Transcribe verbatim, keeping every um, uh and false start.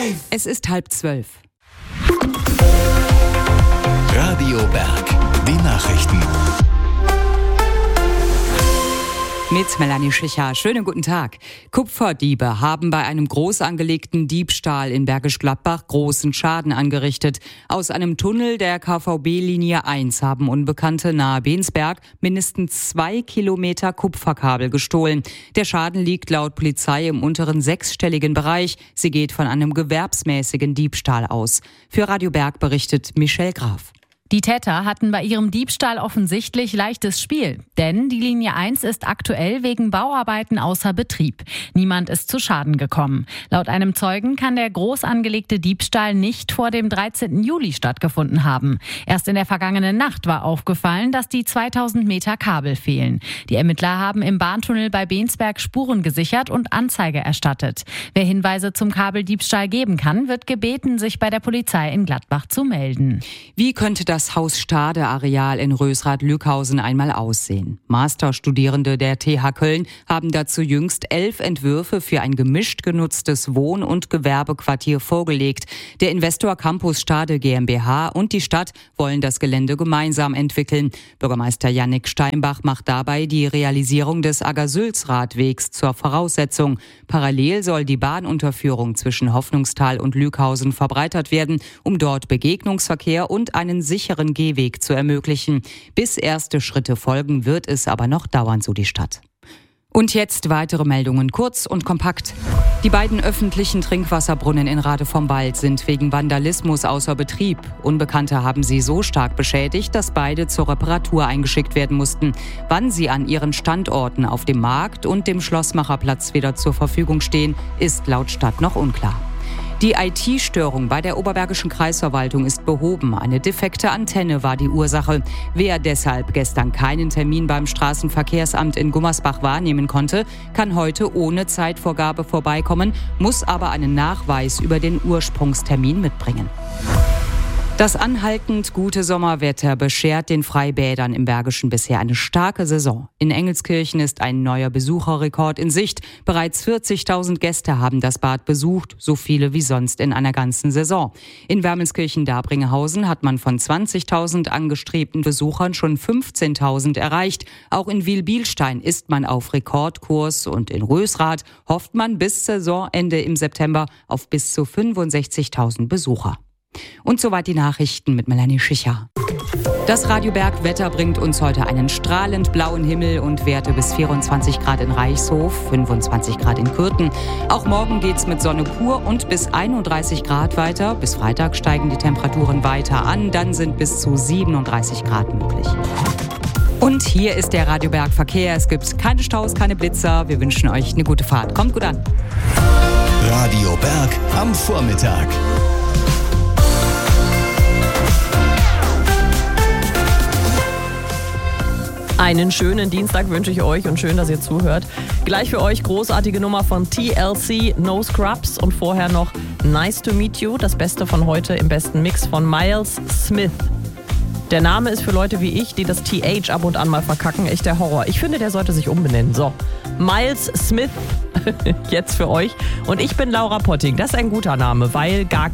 Live! Es ist halb zwölf. Radio Berg, die Nachrichten. Mit Melanie Schicher. Schönen guten Tag. Kupferdiebe haben bei einem groß angelegten Diebstahl in Bergisch Gladbach großen Schaden angerichtet. Aus einem Tunnel der K V B-Linie eins haben Unbekannte nahe Bensberg mindestens zwei Kilometer Kupferkabel gestohlen. Der Schaden liegt laut Polizei im unteren sechsstelligen Bereich. Sie geht von einem gewerbsmäßigen Diebstahl aus. Für Radio Berg berichtet Michelle Graf. Die Täter hatten bei ihrem Diebstahl offensichtlich leichtes Spiel, denn die Linie eins ist aktuell wegen Bauarbeiten außer Betrieb. Niemand ist zu Schaden gekommen. Laut einem Zeugen kann der groß angelegte Diebstahl nicht vor dem dreizehnten Juli stattgefunden haben. Erst in der vergangenen Nacht war aufgefallen, dass die zweitausend Meter Kabel fehlen. Die Ermittler haben im Bahntunnel bei Bensberg Spuren gesichert und Anzeige erstattet. Wer Hinweise zum Kabeldiebstahl geben kann, wird gebeten, sich bei der Polizei in Gladbach zu melden. Wie könnte das das Haus-Stade-Areal in Rösrath-Lückhausen einmal aussehen? Masterstudierende der T H Köln haben dazu jüngst elf Entwürfe für ein gemischt genutztes Wohn- und Gewerbequartier vorgelegt. Der Investor Campus Stade GmbH und die Stadt wollen das Gelände gemeinsam entwickeln. Bürgermeister Jannik Steinbach macht dabei die Realisierung des Aggersülz-Radwegs zur Voraussetzung. Parallel soll die Bahnunterführung zwischen Hoffnungstal und Lückhausen verbreitert werden, um dort Begegnungsverkehr und einen sicheren Gehweg zu ermöglichen. Bis erste Schritte folgen, wird es aber noch dauern, so die Stadt. Und jetzt weitere Meldungen, kurz und kompakt. Die beiden öffentlichen Trinkwasserbrunnen in Rade vom Wald sind wegen Vandalismus außer Betrieb. Unbekannte haben sie so stark beschädigt, dass beide zur Reparatur eingeschickt werden mussten. Wann sie an ihren Standorten auf dem Markt und dem Schlossmacherplatz wieder zur Verfügung stehen, ist laut Stadt noch unklar. Die I T-Störung bei der Oberbergischen Kreisverwaltung ist behoben. Eine defekte Antenne war die Ursache. Wer deshalb gestern keinen Termin beim Straßenverkehrsamt in Gummersbach wahrnehmen konnte, kann heute ohne Zeitvorgabe vorbeikommen, muss aber einen Nachweis über den Ursprungstermin mitbringen. Das anhaltend gute Sommerwetter beschert den Freibädern im Bergischen bisher eine starke Saison. In Engelskirchen ist ein neuer Besucherrekord in Sicht. Bereits vierzigtausend Gäste haben das Bad besucht, so viele wie sonst in einer ganzen Saison. In Wermelskirchen-Dabringhausen hat man von zwanzigtausend angestrebten Besuchern schon fünfzehntausend erreicht. Auch in Wilbilstein ist man auf Rekordkurs und in Rösrath hofft man bis Saisonende im September auf bis zu fünfundsechzigtausend Besucher. Und soweit die Nachrichten mit Melanie Schicher. Das Radio Berg Wetter bringt uns heute einen strahlend blauen Himmel und Werte bis vierundzwanzig Grad in Reichshof, fünfundzwanzig Grad in Kürten. Auch morgen geht's mit Sonne pur und bis einunddreißig Grad weiter. Bis Freitag steigen die Temperaturen weiter an, dann sind bis zu siebenunddreißig Grad möglich. Und hier ist der Radio Berg Verkehr. Es gibt keine Staus, keine Blitzer. Wir wünschen euch eine gute Fahrt. Kommt gut an. Radio Berg am Vormittag. Einen schönen Dienstag wünsche ich euch und schön, dass ihr zuhört. Gleich für euch großartige Nummer von T L C, No Scrubs und vorher noch Nice to Meet You, das Beste von heute im besten Mix von Miles Smith. Der Name ist für Leute wie ich, die das T H ab und an mal verkacken, echt der Horror. Ich finde, der sollte sich umbenennen. So, Miles Smith, jetzt für euch. Und ich bin Laura Potting. Das ist ein guter Name, weil gar